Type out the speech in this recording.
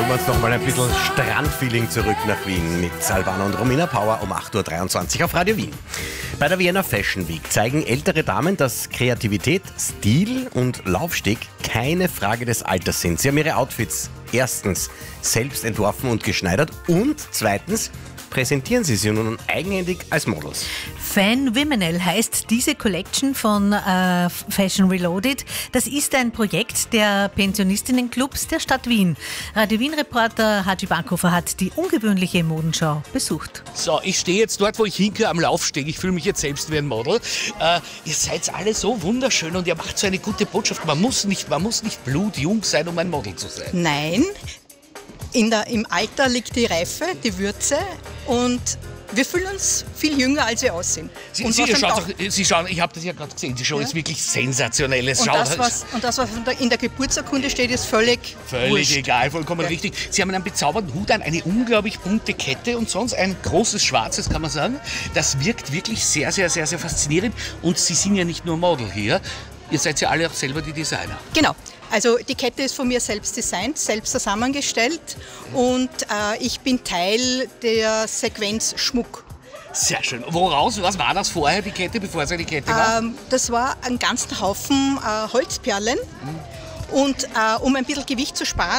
holen wir uns noch mal ein bisschen Strandfeeling zurück nach Wien mit Salvana und Romina Power um 8.23 Uhr auf Radio Wien. Bei der Vienna Fashion Week zeigen ältere Damen, dass Kreativität, Stil und Laufsteg keine Frage des Alters sind. Sie haben ihre Outfits erstens selbst entworfen und geschneidert und zweitens präsentieren sie sie nun eigenhändig als Models. Fan Womenel heißt diese Collection von Fashion Reloaded. Das ist ein Projekt der Pensionistinnenclubs der Stadt Wien. Radio Wien-Reporter Haji Bankhofer hat die ungewöhnliche Modenschau besucht. So, ich stehe jetzt dort, wo ich hingehe, am Laufsteg. Ich fühle mich jetzt selbst wie ein Model. Ihr seid alle so wunderschön und ihr macht so eine gute Botschaft. Man muss nicht blutjung sein, um ein Model zu sein. Nein, im Alter liegt die Reife, die Würze und wir fühlen uns viel jünger, als wir aussehen. Sie schauen, ich habe das ja gerade gesehen, die Show ist wirklich sensationell. Und das, was in der Geburtsurkunde steht, ist völlig wurscht. Egal, vollkommen richtig. Sie haben einen bezaubernden Hut an, eine unglaublich bunte Kette und sonst ein großes Schwarzes, kann man sagen. Das wirkt wirklich sehr, sehr, sehr, sehr faszinierend. Und Sie sind ja nicht nur Model hier, ihr seid ja alle auch selber die Designer. Genau. Also die Kette ist von mir selbst designt, selbst zusammengestellt und ich bin Teil der Sequenz Schmuck. Sehr schön. Was war das vorher, die Kette, bevor es eine Kette war? Das war ein ganzen Haufen Holzperlen und um ein bisschen Gewicht zu sparen,